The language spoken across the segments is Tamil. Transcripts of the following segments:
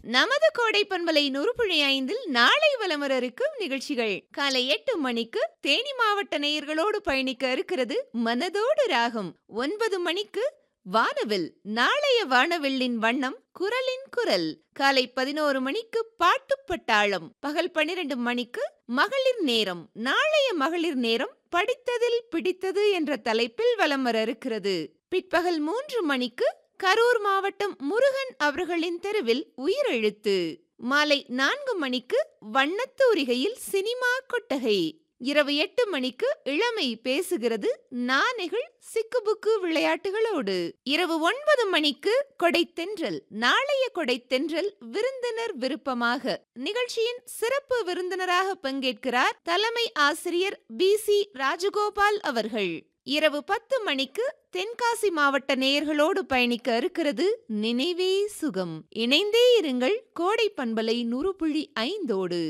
நமது கோடை பண்பலை 100.5 நாளை வலம் வர இருக்கும் நிகழ்ச்சிகள். காலை 8 மணிக்கு தேனி மாவட்ட நேயர்களோடு பயணிக்க இருக்கிறது மனதோடு ராகம். 9 மணிக்கு வானவில். நாளைய வானவில்லின் வண்ணம் குரலின் குரல். காலை 11 மணிக்கு பாட்டு பட்டாளம். பகல் 12 மணிக்கு மகளிர் நேரம். நாளைய மகளிர் நேரம் படித்ததில் பிடித்தது என்ற தலைப்பில் வலம் வர இருக்கிறது. பிற்பகல் 3 மணிக்கு கரூர் மாவட்டம் முருகன் அவர்களின் தெருவில் உயிரெழுத்து. மாலை 4 மணிக்கு வண்ணத்தூரிகையில் சினிமா கொட்டகை. இரவு 8 மணிக்கு இளமை பேசுகிறது நானைகள் சிக்குபுக்கு விளையாட்டுகளோடு. இரவு 9 மணிக்கு கொடைத்தென்றல். நாளைய கொடைத்தென்றல் விருந்தினர் விருப்பமாக. நிகழ்ச்சியின் சிறப்பு விருந்தினராக பங்கேற்கிறார் தலைமை ஆசிரியர் BC ராஜகோபால் அவர்கள். இரவு 10 மணிக்கு தென்காசி மாவட்ட நேயர்களோடு பயணிக்க இருக்கிறது நினைவே சுகம். இணைந்தே இருங்கள் கோடை பண்பலை 100.5.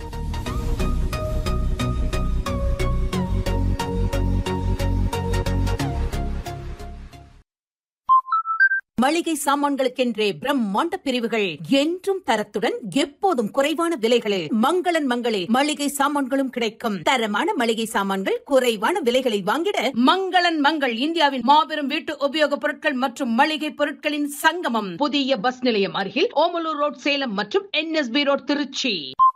மளிகை சாமான்களுக்கென்றே பிரம்மாண்ட பிரிவுகள். என்றும் தரத்துடன் எப்போதும் குறைவான விலைகளில் மங்களன் மங்களே மளிகை சாமான்களும் கிடைக்கும். தரமான மளிகை சாமான்கள் குறைவான விலைகளை வாங்கிட மங்களன் மங்கள் இந்தியாவின் மாபெரும் வீட்டு உபயோக பொருட்கள் மற்றும் மளிகை பொருட்களின் சங்கமம். புதிய பஸ் நிலையம் அருகில் ஓமலூர் ரோட் சேலம் மற்றும் NSB ரோட் திருச்சி.